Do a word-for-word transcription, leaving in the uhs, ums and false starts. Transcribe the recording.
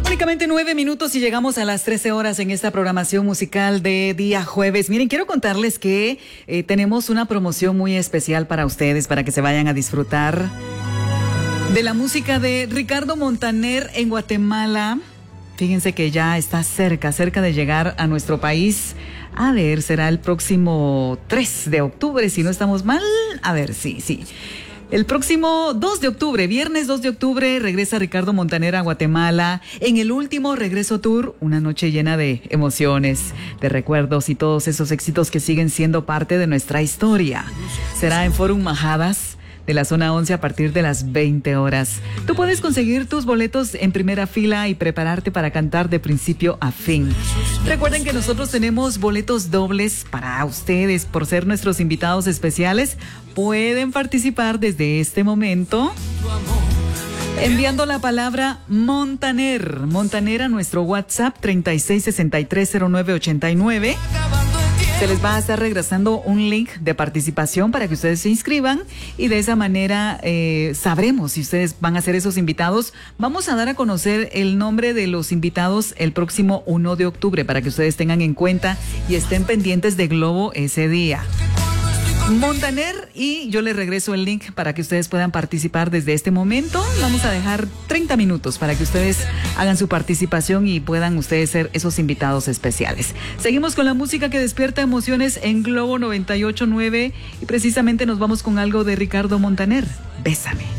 Únicamente nueve minutos y llegamos a las trece horas en esta programación musical de día jueves. Miren, quiero contarles que eh, tenemos una promoción muy especial para ustedes, para que se vayan a disfrutar de la música de Ricardo Montaner en Guatemala. Fíjense que ya está cerca, cerca de llegar a nuestro país. A ver, será el próximo tres de octubre, si no estamos mal. A ver, sí, sí. El próximo dos de octubre, viernes dos de octubre, regresa Ricardo Montaner a Guatemala en el último Regreso Tour, una noche llena de emociones, de recuerdos y todos esos éxitos que siguen siendo parte de nuestra historia. Será en Forum Majadas de la zona once a partir de las veinte horas. Tú puedes conseguir tus boletos en primera fila y prepararte para cantar de principio a fin. Recuerden que nosotros tenemos boletos dobles para ustedes por ser nuestros invitados especiales. Pueden participar desde este momento enviando la palabra Montaner. Montaner a nuestro WhatsApp treinta y seis sesenta y tres cero nueve ochenta y nueve. Se les va a estar regresando un link de participación para que ustedes se inscriban y de esa manera eh, sabremos si ustedes van a ser esos invitados. Vamos a dar a conocer el nombre de los invitados el próximo uno de octubre para que ustedes tengan en cuenta y estén pendientes de Globo ese día. Montaner, y yo les regreso el link para que ustedes puedan participar desde este momento. Vamos a dejar treinta minutos para que ustedes hagan su participación y puedan ustedes ser esos invitados especiales. Seguimos con la música que despierta emociones en Globo noventa y ocho punto nueve y precisamente nos vamos con algo de Ricardo Montaner. Bésame.